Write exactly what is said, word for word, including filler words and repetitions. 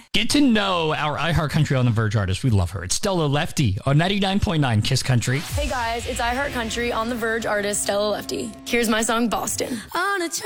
Get to know our iHeartCountry on the Verge artist. We love her. It's Stella Lefty on ninety-nine point nine Kiss Country. Hey guys, it's iHeartCountry on the Verge artist Stella Lefty. Here's my song, Boston. On a